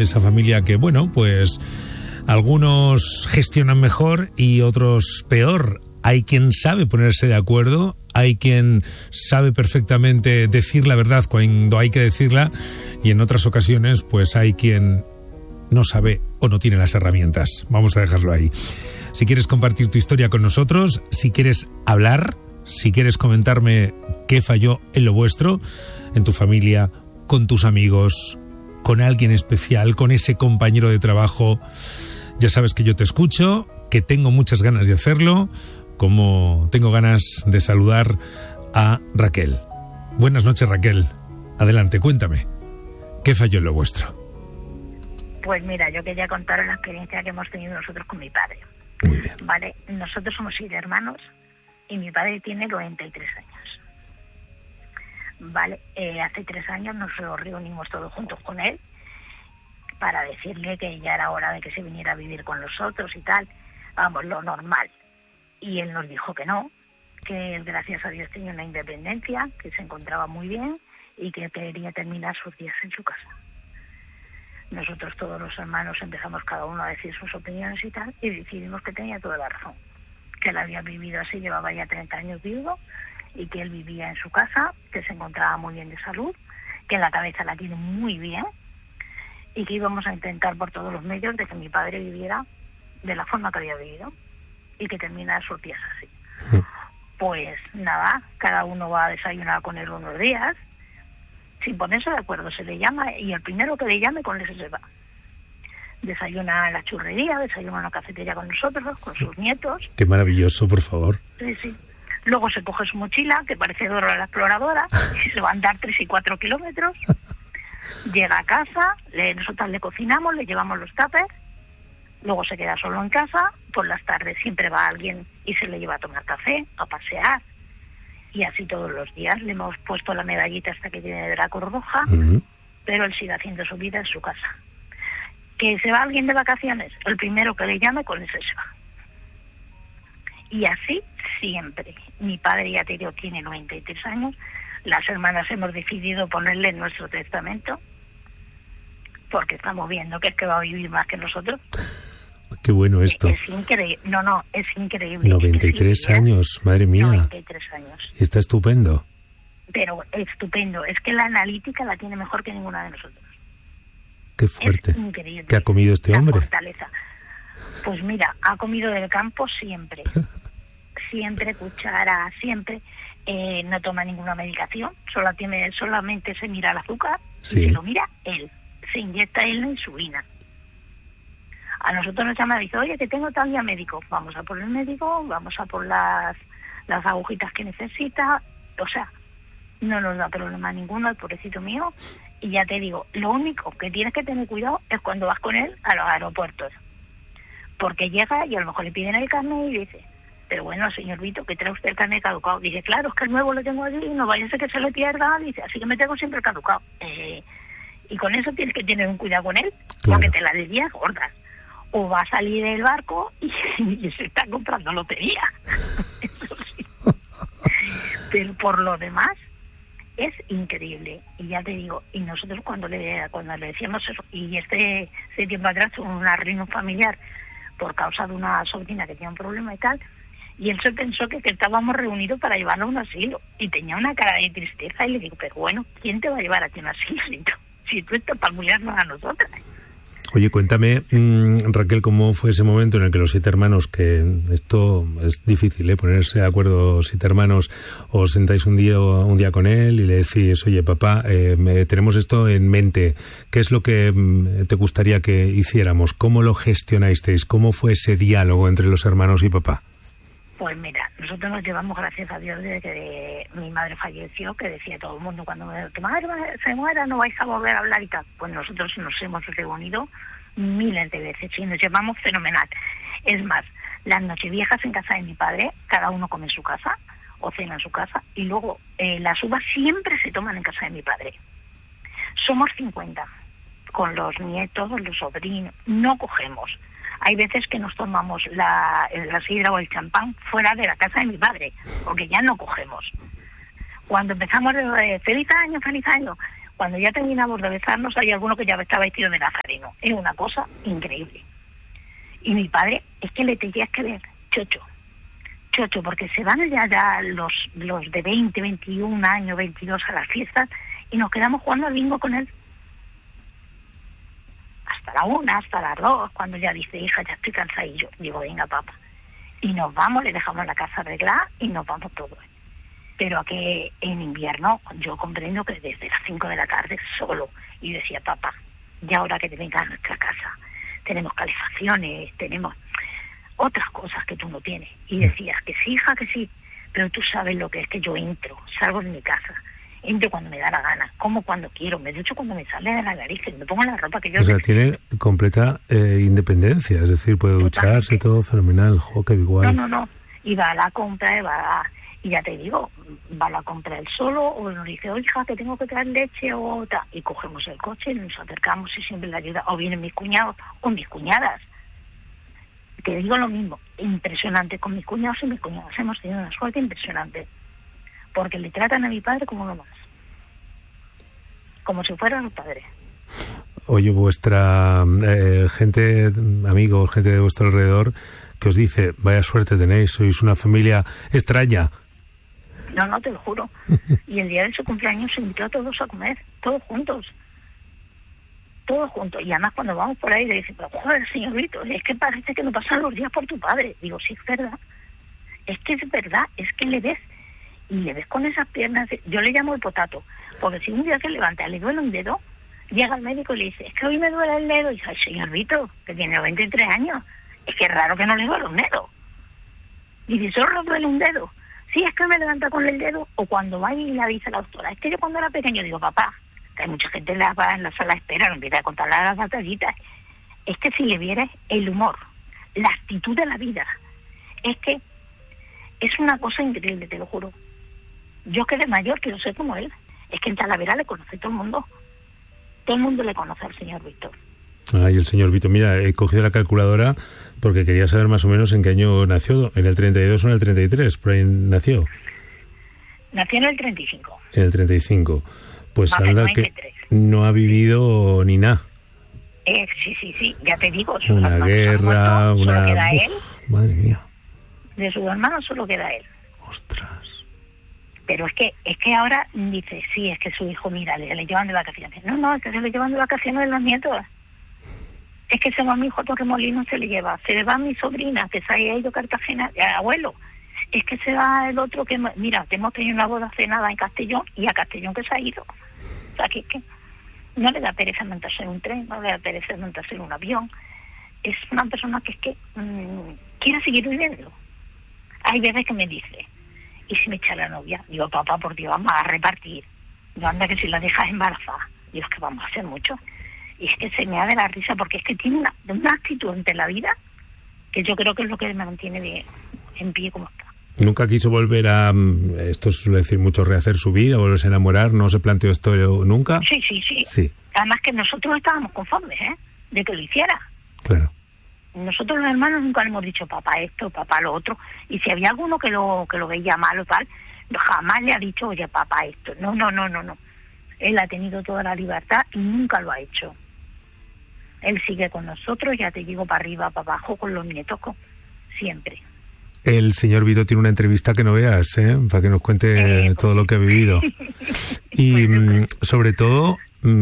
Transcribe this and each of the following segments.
esa familia que, bueno, pues algunos gestionan mejor y otros peor. Hay quien sabe ponerse de acuerdo, hay quien sabe perfectamente decir la verdad cuando hay que decirla, y en otras ocasiones pues hay quien no sabe o no tiene las herramientas. Vamos a dejarlo ahí. Si quieres compartir tu historia con nosotros, si quieres hablar, si quieres comentarme qué falló en lo vuestro, en tu familia, con tus amigos, con alguien especial, con ese compañero de trabajo, ya sabes que yo te escucho, que tengo muchas ganas de hacerlo, como tengo ganas de saludar a Raquel. Buenas noches, Raquel. Adelante, cuéntame. ¿Qué falló en lo vuestro? Pues mira, yo quería contar la experiencia que hemos tenido nosotros con mi padre. Muy bien. Vale, nosotros somos 7 hermanos y mi padre tiene 93 años. Vale, hace 3 años nos reunimos todos juntos con él para decirle que ya era hora de que se viniera a vivir con nosotros y tal. Vamos, lo normal. Y él nos dijo que no, que él, gracias a Dios, tenía una independencia, que se encontraba muy bien y que quería terminar sus días en su casa. Nosotros, todos los hermanos, empezamos cada uno a decir sus opiniones y tal, y decidimos que tenía toda la razón, que él había vivido así, llevaba ya 30 años vivo, y que él vivía en su casa, que se encontraba muy bien de salud, que la cabeza la tiene muy bien, y que íbamos a intentar por todos los medios de que mi padre viviera de la forma que había vivido, y que termina sus días así. Pues nada, cada uno va a desayunar con él unos días, sin ponerse de acuerdo, se le llama y el primero que le llame con ese se va. Desayuna en la churrería, desayuna en la cafetería con nosotros, con sus nietos. Qué maravilloso, por favor. Sí, sí. Luego se coge su mochila, que parece Dora la exploradora, y se va a andar 3 y 4 kilómetros. Llega a casa, nosotros le cocinamos, le llevamos los tuppers. Luego se queda solo en casa, por las tardes siempre va alguien y se le lleva a tomar café, a pasear, y así todos los días. Le hemos puesto la medallita hasta que tiene de la Cruz Roja, pero él sigue haciendo su vida en su casa. ¿Que se va alguien de vacaciones? El primero que le llame, con ese se va. Y así siempre. Mi padre, ya te digo, tiene 93 años, las hermanas hemos decidido ponerle en nuestro testamento, porque estamos viendo que es que va a vivir más que nosotros. Qué bueno esto. Es increíble. No, es increíble. 93 años, madre mía. 93 años. Está estupendo. Pero estupendo. Es que la analítica la tiene mejor que ninguna de nosotros. Qué fuerte. Es increíble. ¿Qué ha comido este hombre? Fortaleza. Pues mira, ha comido del campo siempre. Siempre, cuchara, siempre. No toma ninguna medicación. Solamente se mira el azúcar. Sí. Y se lo mira él. Se inyecta él la insulina. A nosotros nos llama y dice, oye, que tengo tal día médico. Vamos a por el médico, vamos a por las agujitas que necesita. O sea, no nos da problema ninguno, el pobrecito mío. Y ya te digo, lo único que tienes que tener cuidado es cuando vas con él a los aeropuertos. Porque llega y a lo mejor le piden el carnet y dice, pero bueno, señor Vito, que trae usted el carnet caducado. Dice, claro, es que el nuevo lo tengo allí y no vaya a ser que se le pierda. Dice, así que me tengo siempre el caducado. Y con eso tienes que tener un cuidado con él, claro, porque te la desvías gordas. O va a salir del barco y se está comprando lotería. Eso sí. Pero por lo demás, es increíble. Y ya te digo, y nosotros cuando le decíamos eso, y ese tiempo atrás tuvo una reunión familiar por causa de una sobrina que tenía un problema y tal, y él se pensó que estábamos reunidos para llevarlo a un asilo. Y tenía una cara de tristeza y le digo, pero bueno, ¿quién te va a llevar a ti a un asilo si tú estás para mullarnos a nosotras? Oye, cuéntame, Raquel, ¿cómo fue ese momento en el que los 7 hermanos, que esto es difícil, ponerse de acuerdo 7 hermanos, os sentáis un día con él y le decís, oye, papá, tenemos esto en mente, ¿qué es lo que te gustaría que hiciéramos? ¿Cómo lo gestionasteis? ¿Cómo fue ese diálogo entre los hermanos y papá? Pues mira, nosotros nos llevamos, gracias a Dios, desde que mi madre falleció, que decía todo el mundo, cuando tu madre se muera no vais a volver a hablar y tal. Pues nosotros nos hemos reunido miles de veces y nos llevamos fenomenal. Es más, las nocheviejas en casa de mi padre, cada uno come en su casa o cena en su casa, y luego las uvas siempre se toman en casa de mi padre. Somos 50, con los nietos, los sobrinos, no cogemos. Hay veces que nos tomamos la sidra o el champán fuera de la casa de mi padre, porque ya no cogemos. Cuando empezamos feliz año, Cuando ya terminamos de besarnos, hay alguno que ya está vestido de nazareno. Es una cosa increíble. Y mi padre, es que le tenías que ver, chocho, porque se van ya los de 20, 21 años, 22 a las fiestas, y nos quedamos jugando al bingo con él. Hasta la 1, hasta las 2, cuando ya dice, hija, ya estoy cansada, y yo digo, venga, papá. Y nos vamos, le dejamos la casa arreglada y nos vamos todos. Pero a que en invierno, yo comprendo que desde las 5 de la tarde solo, y decía, papá, ya ahora que te vengas a nuestra casa, tenemos calefacciones, tenemos otras cosas que tú no tienes. Y decías que sí, hija, que sí, pero tú sabes lo que es que yo entro, salgo de mi casa, entro cuando me da la gana, como cuando quiero, me ducho cuando me sale de la nariz, me pongo la ropa que yo... O sea, tiene completa independencia, es decir, puede ducharse, todo fenomenal, que igual. No, y va a la compra, y ya te digo, va a la compra él solo, o nos dice, oye, hija, que tengo que traer leche, o tal, y cogemos el coche y nos acercamos y siempre le ayuda, o vienen mis cuñados, o mis cuñadas. Te digo lo mismo, impresionante, con mis cuñados y mis cuñadas hemos tenido una suerte impresionante, porque le tratan a mi padre como lo más, como si fuera su padre. Oye, vuestra gente, amigos, gente de vuestro alrededor, que os dice, vaya suerte tenéis, sois una familia extraña. No, te lo juro. Y el día de su cumpleaños se invitó a todos a comer, todos juntos. Y además cuando vamos por ahí le dicen, pero joder, señor Vito, es que parece que no pasan los días por tu padre. Digo, sí, es verdad. Es verdad, es que le ves. Y le ves con esas piernas, yo le llamo el potato, porque si un día se levanta, le duele un dedo, llega al médico y le dice, es que hoy me duele el dedo. Y dice, ay, señor Vito, que tiene 23 años, es que es raro que no le duele un dedo. Y dice, solo le duele un dedo. Sí, es que me levanta con el dedo. O cuando va y le dice a la doctora, es que yo cuando era pequeño, digo, papá, que hay mucha gente en la sala de espera, no empieza a contar las batallitas. Es que si le vieras el humor, la actitud de la vida, es que es una cosa increíble, te lo juro. Yo que de mayor quiero ser como él. Es que en Talavera le conoce todo el mundo. Todo el mundo le conoce al señor Víctor. Ay, el señor Vito. Mira, he cogido la calculadora porque quería saber más o menos en qué año nació. ¿En el 32 o en el 33? ¿Por ahí nació? Nació en el 35. En el 35. Pues anda que no ha vivido ni nada. Sí, ya te digo. Una guerra, una... Solo queda él. Madre mía. De sus hermanos solo queda él. Ostras. Pero es que ahora dice, sí, es que su hijo, mira, le llevan de vacaciones. No, es que se le llevan de vacaciones de los nietos. Es que se va mi hijo a Torremolinos, se le lleva. Se le va mi sobrina, que se ha ido a Cartagena, abuelo. Es que se va el otro que, mira, que hemos tenido una boda cenada en Castellón, y a Castellón que se ha ido. O sea, que no le da pereza montarse en un tren, no le da pereza montarse en un avión. Es una persona que es que quiere seguir viviendo. Hay veces que me dice, ¿y si me echa la novia? Digo, papá, por Dios, vamos a repartir. Digo, anda, que si la dejas embarazada. Digo, es que vamos a hacer mucho. Y es que se me da de la risa, porque es que tiene una actitud ante la vida que yo creo que es lo que me mantiene en pie como está. ¿Nunca quiso volver a, esto suele decir mucho, rehacer su vida, volverse a enamorar? ¿No se planteó esto nunca? Sí. Además que nosotros estábamos conformes, de que lo hiciera. Claro. Nosotros los hermanos nunca le hemos dicho papá esto, papá lo otro. Y si había alguno que lo veía mal o tal, jamás le ha dicho, oye, papá esto. No. Él ha tenido toda la libertad y nunca lo ha hecho. Él sigue con nosotros, ya te digo, para arriba, para abajo, con los nietos, siempre. El señor Vito tiene una entrevista que no veas, para que nos cuente todo lo que ha vivido. Y sobre todo,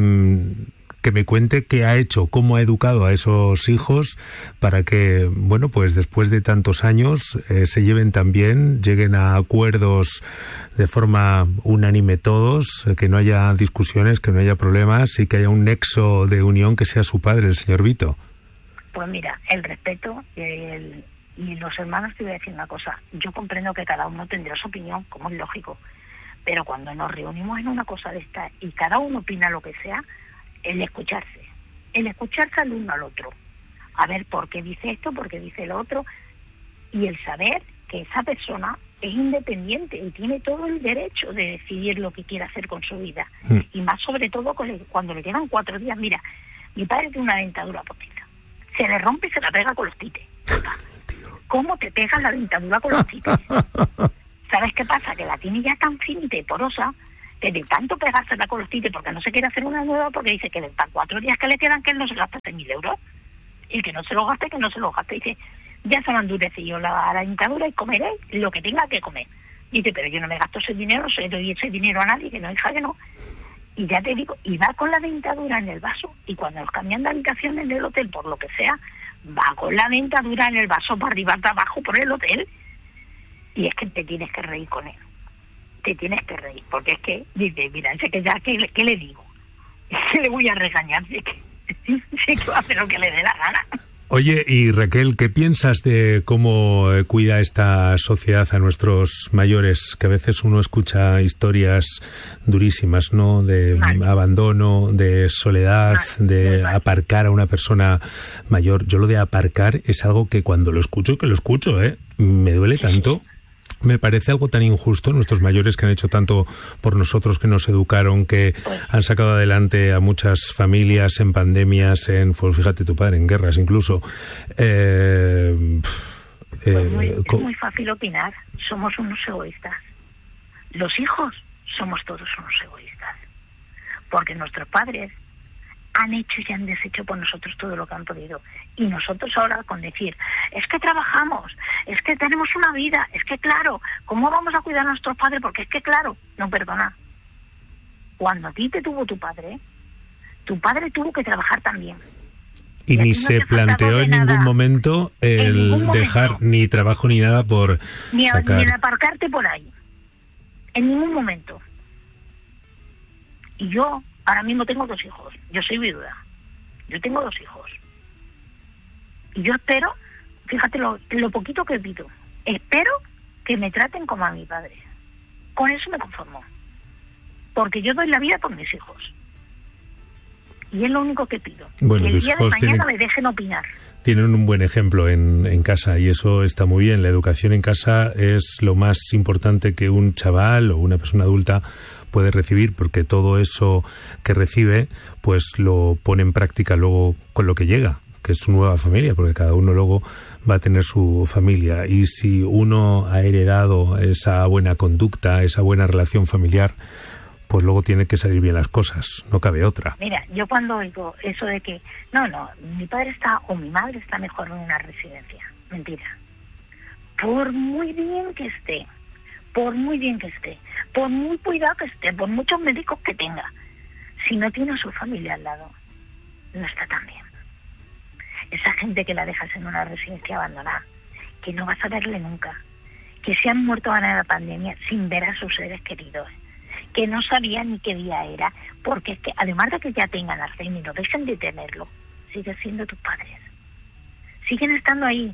que me cuente qué ha hecho, cómo ha educado a esos hijos para que, bueno, pues después de tantos años se lleven tan bien, lleguen a acuerdos de forma unánime todos, que no haya discusiones, que no haya problemas y que haya un nexo de unión que sea su padre, el señor Vito. Pues mira, el respeto y los hermanos, te voy a decir una cosa, yo comprendo que cada uno tendrá su opinión, como es lógico, pero cuando nos reunimos en una cosa de esta y cada uno opina lo que sea, el escucharse al uno al otro, a ver por qué dice esto, por qué dice lo otro, y el saber que esa persona es independiente y tiene todo el derecho de decidir lo que quiere hacer con su vida, y más sobre todo cuando le quedan 4 días. Mira, mi padre tiene una dentadura postiza, se le rompe y se la pega con los tites. ¿Cómo te pegas la dentadura con los tites? ¿Sabes qué pasa? Que la tiene ya tan finita y porosa que de tanto pegársela con los tites porque no se quiere hacer una nueva, porque dice que de tan 4 días que le quedan que él no se gasta 6.000 euros, y que no se lo gaste, dice, ya se me ha endurecido la dentadura y comeré lo que tenga que comer. Dice, pero yo no me gasto ese dinero, no se doy ese dinero a nadie, que no, hija, que no. Y ya te digo, y va con la dentadura en el vaso, y cuando nos cambian de habitación en el hotel, por lo que sea, va con la dentadura en el vaso para arriba, para abajo, por el hotel, y es que te tienes que reír con él. Te tienes que reír, porque es que, dice, mira, sé que ya, ¿qué le digo? ¿Qué le voy a regañar? Sé que va a hacer lo que le dé la gana. Oye, y Raquel, ¿qué piensas de cómo cuida esta sociedad a nuestros mayores? Que a veces uno escucha historias durísimas, ¿no? De abandono, de soledad, de aparcar a una persona mayor. Yo lo de aparcar es algo que cuando lo escucho, me duele tanto. Me parece algo tan injusto, nuestros mayores que han hecho tanto por nosotros, que nos educaron, que han sacado adelante a muchas familias en pandemias, pues fíjate tu padre, en guerras incluso. Es muy fácil opinar, somos unos egoístas. Los hijos somos todos unos egoístas, porque nuestros padres han hecho y han deshecho por nosotros todo lo que han podido. Y nosotros ahora con decir, es que trabajamos, es que tenemos una vida, es que claro, ¿cómo vamos a cuidar a nuestros padres? Porque es que claro, no, perdona. Cuando a ti te tuvo tu padre tuvo que trabajar también. Y ni se planteó en ningún momento el dejar ni trabajo ni nada por sacar. Ni el aparcarte por ahí. En ningún momento. Y yo ahora mismo tengo 2 hijos. Yo soy viuda. Yo tengo 2 hijos. Y yo espero, fíjate lo poquito que pido, espero que me traten como a mi padre. Con eso me conformo. Porque yo doy la vida por mis hijos. Y es lo único que pido. Bueno, que el día de mañana me dejen opinar. Tienen un buen ejemplo en casa y eso está muy bien. La educación en casa es lo más importante que un chaval o una persona adulta puede recibir, porque todo eso que recibe pues lo pone en práctica luego con lo que llega, que es su nueva familia, porque cada uno luego va a tener su familia. Y si uno ha heredado esa buena conducta, esa buena relación familiar, pues luego tiene que salir bien las cosas, no cabe otra. Mira, yo cuando oigo eso de que no, mi padre está o mi madre está mejor en una residencia, mentira. Por muy bien que esté, por muy cuidado que esté, por muchos médicos que tenga, si no tiene a su familia al lado, no está tan bien. Esa gente que la dejas en una residencia abandonada, que no vas a verle nunca, que se han muerto ahora en la pandemia sin ver a sus seres queridos, que no sabían ni qué día era, porque es que además de que ya tengan Alzheimer y no dejen de tenerlo, siguen siendo tus padres, siguen estando ahí.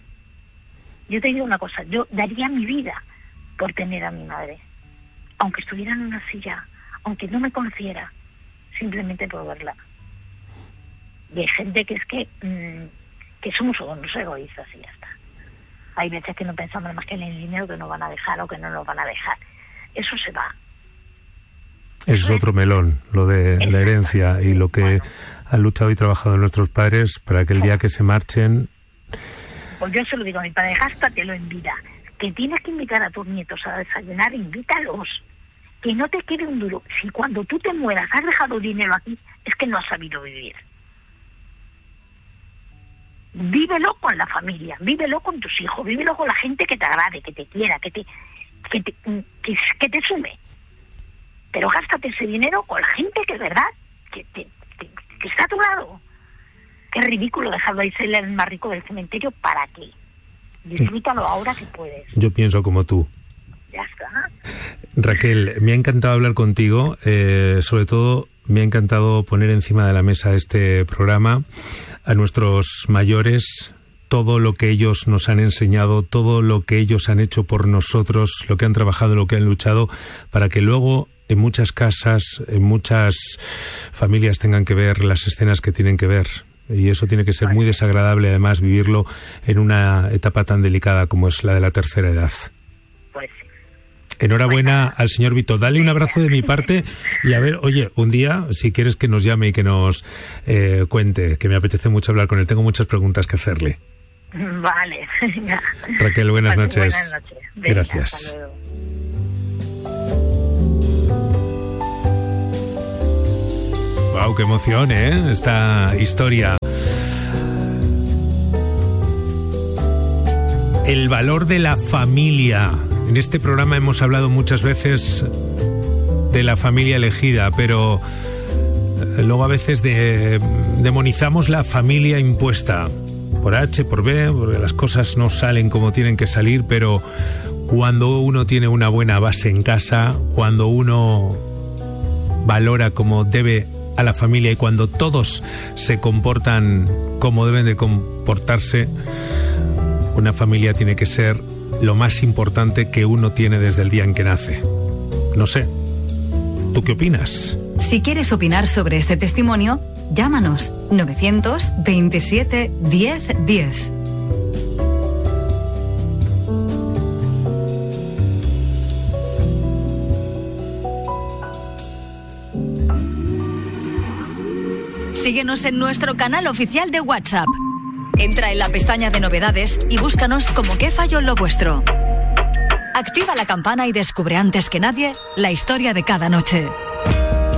Yo te digo una cosa, yo daría mi vida por tener a mi madre, aunque estuviera en una silla, aunque no me conociera, simplemente por verla. Y hay gente que es que somos unos egoístas y ya está. Hay veces que no pensamos más que en el dinero que nos van a dejar o que no nos van a dejar. Eso se va. Eso es otro melón, lo de la herencia y lo que han luchado y trabajado nuestros padres para que el día que se marchen... Pues yo se lo digo a mi padre, gástatelo en vida. Que tienes que invitar a tus nietos a desayunar, invítalos. Que no te quede un duro. Si cuando tú te mueras has dejado dinero aquí, es que no has sabido vivir. Vívelo con la familia, vívelo con tus hijos, vívelo con la gente que te agrade, que te quiera, que te sume. Pero gástate ese dinero con la gente que es verdad, que está a tu lado. Qué ridículo dejarlo ahí ser el más rico del cementerio. ¿Para qué? Disfrútalo ahora que puedes. Yo pienso como tú. Ya está. Raquel, me ha encantado hablar contigo. Sobre todo, me ha encantado poner encima de la mesa este programa a nuestros mayores, todo lo que ellos nos han enseñado, todo lo que ellos han hecho por nosotros, lo que han trabajado, lo que han luchado, para que luego en muchas casas, en muchas familias tengan que ver las escenas que tienen que ver. Y eso tiene que ser muy desagradable, además, vivirlo en una etapa tan delicada como es la de la tercera edad. Pues sí. Enhorabuena al señor Vito. Dale un abrazo de mi parte y a ver, oye, un día, si quieres que nos llame y que nos cuente, que me apetece mucho hablar con él. Tengo muchas preguntas que hacerle. Vale. Raquel, buenas noches. Buenas noches. Venga, gracias. hasta luego. Wow, qué emoción, ¿eh? Esta historia. El valor de la familia. En este programa hemos hablado muchas veces de la familia elegida, pero luego a veces demonizamos la familia impuesta. Por H, por B, porque las cosas no salen como tienen que salir, pero cuando uno tiene una buena base en casa, cuando uno valora como debe a la familia y cuando todos se comportan como deben de comportarse, una familia tiene que ser lo más importante que uno tiene desde el día en que nace. No sé, ¿tú qué opinas? Si quieres opinar sobre este testimonio, llámanos 927 10 10. Síguenos en nuestro canal oficial de WhatsApp. Entra en la pestaña de novedades y búscanos como ¿Qué falló en lo vuestro? Activa la campana y descubre antes que nadie la historia de cada noche.